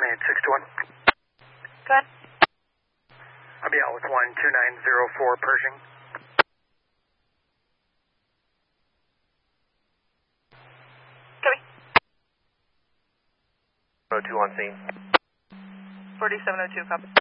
Unit 621. Go ahead. I'll be out with 12904 Pershing. Copy. 02 on scene. 4702, copy.